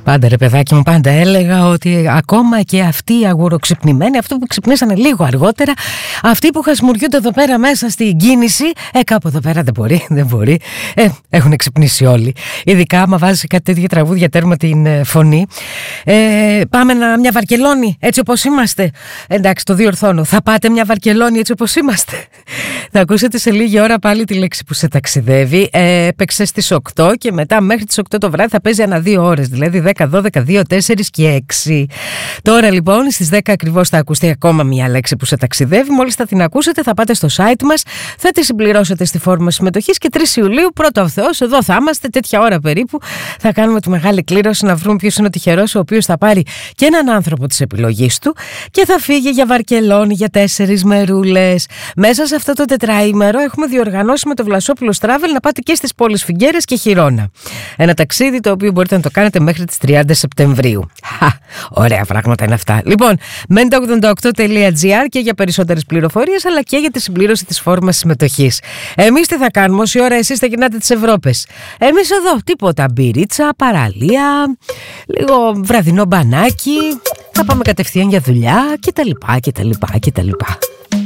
Πάντα ρε παιδάκι μου, πάντα έλεγα ότι ακόμα και αυτοί οι αγουροξυπνημένοι, αυτοί που ξυπνήσανε λίγο αργότερα, αυτοί που χασμουριούνται εδώ πέρα μέσα στην κίνηση, κάπου εδώ πέρα δεν μπορεί. Έχουν ξυπνήσει όλοι. Ειδικά άμα βάζεις κάτι τέτοια τραγούδια τέρμα την φωνή. Πάμε μια Βαρκελόνη έτσι όπως είμαστε. Εντάξει, το διορθώνω. Θα πάτε μια Βαρκελόνη έτσι όπως είμαστε. Θα ακούσετε σε λίγη ώρα πάλι τη λέξη που σε ταξιδεύει. Έπαιξε στις 8 και μετά μέχρι τις 8 το βράδυ θα παίζει ανά 2 ώρες. Δηλαδή 10, 12, 2, 4 και 6. Τώρα λοιπόν στις 10 ακριβώς θα ακουστεί ακόμα μια λέξη που σε ταξιδεύει. Μόλις θα την ακούσετε θα πάτε στο site μας, θα τη συμπληρώσετε στη φόρμα συμμετοχής και 3 Ιουλίου πρώτο ο Θεός εδώ θα είμαστε τέτοια ώρα περίπου. Θα κάνουμε τη μεγάλη κλήρωση να βρούμε ποιος είναι ο τυχερός ο οποίος θα πάρει και έναν άνθρωπο της επιλογής του και θα φύγει για Βαρκελόνη για 4 μερούλες. Μέσα σε αυτό το τετραήμερο έχουμε διοργανώσει με το Βλασόπουλο Travel να πάτε και στις πόλεις Φιγγέρας και Χιρόνα. Ένα ταξίδι το οποίο μπορείτε να το κάνετε μέχρι τις 30 Σεπτεμβρίου. Ωραία πράγματα είναι αυτά. Λοιπόν, menta88.gr και για περισσότερες πληροφορίες αλλά και για τη συμπλήρωση της φόρμας συμμετοχής. Εμείς τι θα κάνουμε, όση ώρα εσείς θα γυρνάτε τις Ευρώπες. Εμείς εδώ τίποτα, μπυρίτσα, παραλία, λίγο βραδινό μπανάκι, θα πάμε κατευθείαν για δουλειά κτλ.